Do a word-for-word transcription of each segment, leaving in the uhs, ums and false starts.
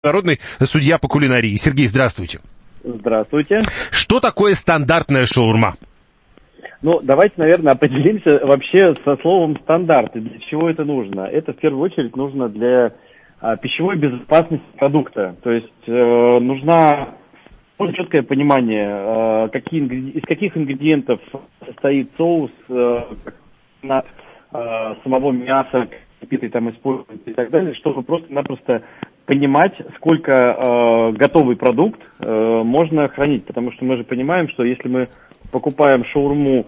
Народный судья по кулинарии. Сергей, здравствуйте. Здравствуйте. Что такое стандартная шаурма? Ну, давайте, наверное, определимся вообще со словом «стандарт» и для чего это нужно. Это в первую очередь нужно для а, пищевой безопасности продукта. То есть э, нужна четкое понимание, э, какие, из каких ингредиентов состоит соус, э, на, э, самого мяса, который там используется и так далее, чтобы просто-напросто понимать, сколько э, готовый продукт э, можно хранить. Потому что мы же понимаем, что если мы покупаем шаурму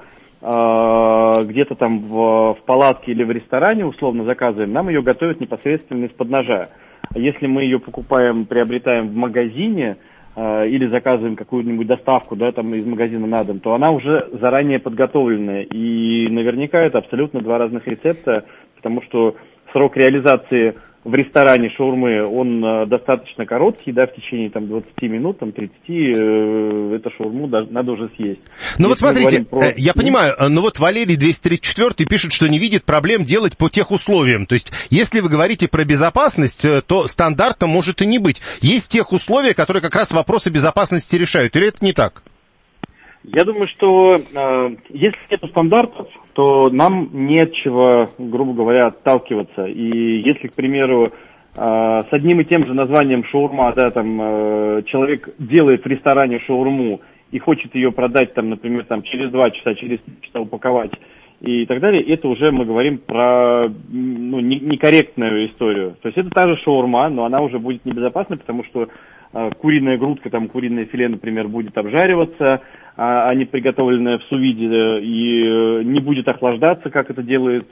э, где-то там в, в палатке или в ресторане, условно заказываем, нам ее готовят непосредственно из-под ножа. А если мы ее покупаем, приобретаем в магазине э, или заказываем какую-нибудь доставку, да, там из магазина на дом, то она уже заранее подготовленная. И наверняка это абсолютно два разных рецепта, потому что срок реализации в ресторане шаурмы, он э, достаточно короткий, да, в течение там двадцати минут, там тридцати, э, эту шаурму даже, надо уже съесть. Ну вот смотрите, про... я понимаю, но вот Валерий двести тридцать четыре пишет, что не видит проблем делать по тех условиям. То есть, если вы говорите про безопасность, то стандарта может и не быть. Есть тех условия, которые как раз вопросы безопасности решают, или это не так? Я думаю, что э, если нет стандартов, то нам не от чего, грубо говоря, отталкиваться. И если, к примеру, э, с одним и тем же названием шаурма, да, там, э, человек делает в ресторане шаурму и хочет ее продать, там, например, там, через два часа, через три часа упаковать и так далее, это уже мы говорим про ну, не, некорректную историю. То есть это та же шаурма, но она уже будет небезопасна, потому что э, куриная грудка, там, куриное филе, например, будет обжариваться, а не приготовленная в су-виде, и не будет охлаждаться, как это делает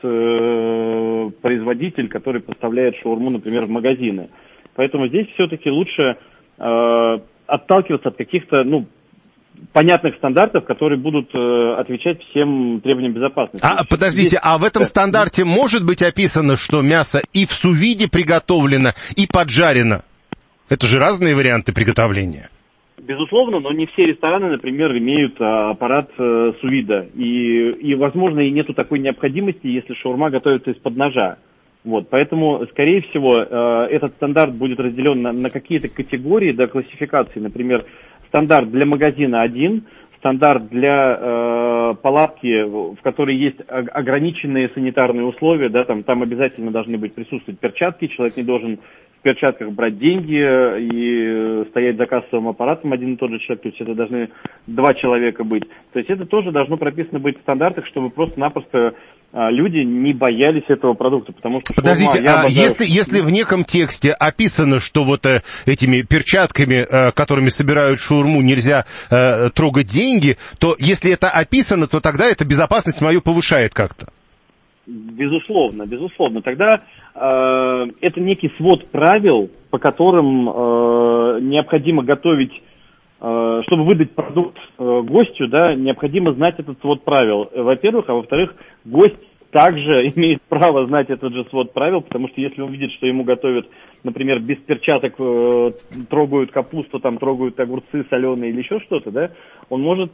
э, производитель, который поставляет шаурму, например, в магазины. Поэтому здесь все-таки лучше э, отталкиваться от каких-то, ну, понятных стандартов, которые будут э, отвечать всем требованиям безопасности. А, подождите, здесь... а в этом стандарте может быть описано, что мясо и в су-виде приготовлено, и поджарено? Это же разные варианты приготовления. Безусловно, но не все рестораны, например, имеют а, аппарат а, су-вида. И, и, возможно, и нету такой необходимости, если шаурма готовится из-под ножа. Вот, поэтому, скорее всего, а, этот стандарт будет разделен на, на какие-то категории, да, классификации. Например, стандарт для магазина один, стандарт для э, палатки, в которой есть ограниченные санитарные условия, да, там, там обязательно должны быть присутствовать перчатки, человек не должен в перчатках брать деньги и стоять за кассовым аппаратом один и тот же человек, то есть это должны два человека быть. То есть это тоже должно прописано быть в стандартах, чтобы просто-напросто люди не боялись этого продукта, потому что... Подождите, шаурма, а обожаю... если, если в неком тексте описано, что вот э, этими перчатками, э, которыми собирают шаурму, нельзя э, трогать деньги, то если это описано, то тогда эта безопасность мою повышает как-то? Безусловно, безусловно. Тогда э, это некий свод правил, по которым э, необходимо готовить, э, чтобы выдать продукт э, гостю, да, необходимо знать этот свод правил, во-первых, а во-вторых, гость также имеет право знать этот же свод правил, потому что если он видит, что ему готовят, например, без перчаток, э, трогают капусту, там, трогают огурцы соленые или еще что-то, да, он может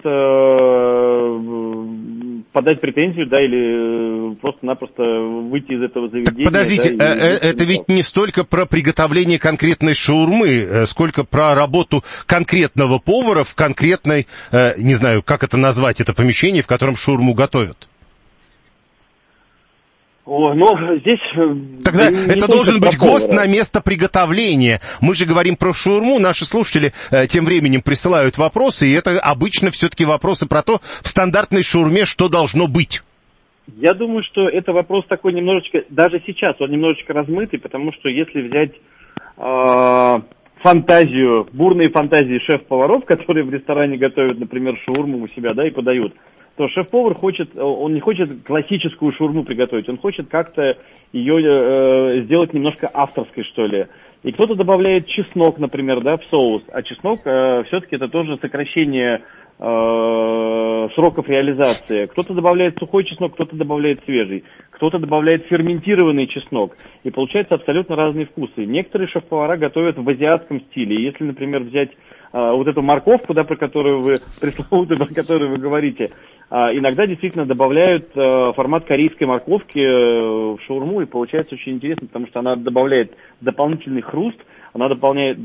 э, подать претензию, да, или просто-напросто выйти из этого заведения. Так подождите, да, и, э, это ведь не столько про приготовление конкретной шаурмы, сколько про работу конкретного повара в конкретной, э, не знаю, как это назвать, это помещение, в котором шаурму готовят. О, но здесь... Тогда это должен быть ГОСТ на место приготовления. Мы же говорим про шаурму, наши слушатели э, тем временем присылают вопросы, и это обычно все-таки вопросы про то, в стандартной шаурме что должно быть. Я думаю, что это вопрос такой немножечко, даже сейчас он немножечко размытый, потому что если взять э, фантазию, бурные фантазии шеф-поваров, которые в ресторане готовят, например, шаурму у себя, да, и подают, то шеф-повар хочет, он не хочет классическую шаурму приготовить, он хочет как-то ее э, сделать немножко авторской, что ли. И кто-то добавляет чеснок, например, да, в соус, а чеснок э, все-таки это тоже сокращение э, сроков реализации. Кто-то добавляет сухой чеснок, кто-то добавляет свежий, кто-то добавляет ферментированный чеснок. И получаются абсолютно разные вкусы. Некоторые шеф-повара готовят в азиатском стиле. Если, например, взять э, вот эту морковку, да, про которую вы, пресловутую, про которую вы говорите, А, иногда действительно добавляют э, формат корейской морковки э, в шаурму, и получается очень интересно, потому что она добавляет дополнительный хруст, она дополняет,